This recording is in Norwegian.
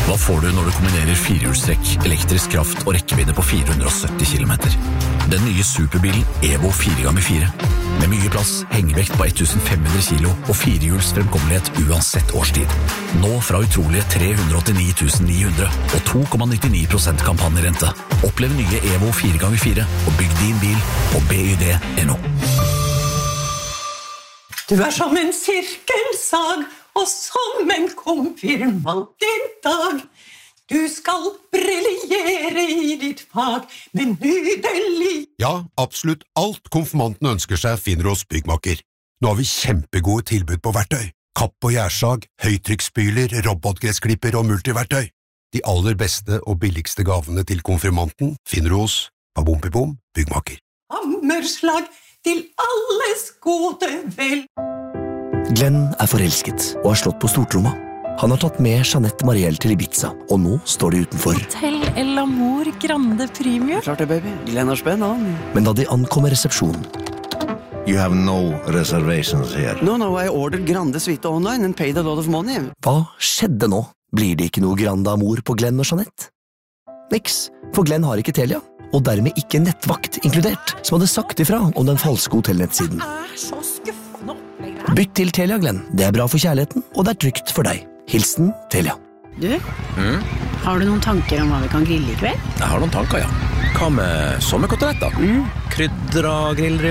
Hva får du når du kombinerer firehjulstrekk, elektrisk kraft og rekkevidde på 470 km? Den nye superbilen Evo 4x4. Med mye plass, hengevekt på 1500 kilo og firehjuls fremkommelighet uansett årstid. Nå fra utrolige 389 900 og 2,99% kampanjerente. Opplev nye Evo 4x4 og bygg din bil på BYD.no. Du som en sirkelsag og som en konfirmant i dag. Du skal briljere i ditt fag med nydelig... Ja, absolutt alt konfirmanten ønsker seg finner hos Byggmakker. Nå har vi kjempegode tilbud på verktøy. Kapp og gjærsag, høytrykksspyler, robotgressklipper og multiverktøy. De aller beste og billigste gavene til konfirmanten finner du hos Babompibom Byggmakker. Hammerslag til alles gode vel. Glenn forelsket og har slått på stortromma. Han har tatt med Jeanette Marielle til Ibiza, og nå står de utenfor. Hotel El Amor Grande Premium. Klart det, baby. Glenn har spenn, han. Men da de ankommer resepsjonen... You have no reservations here. No, I ordered Grande Suite online and paid a lot of money. Hva skjedde nå? Blir det ikke noe Grande Amor på Glenn og Jeanette? Niks, for Glenn har ikke Telia, og dermed ikke nettvakt inkludert, som hadde sagt ifra om den falske hotellnettsiden. Så skuffende opplegg. Bytt til Telia, Glenn. Det bra for kjærligheten, og det trygt for deg. Hilsen Telia. Du, har du noen tanker om hva vi kan grille i kveld? Jeg har noen tanker, ja. Hva med sommerkoteletter? Krydra grillribbe?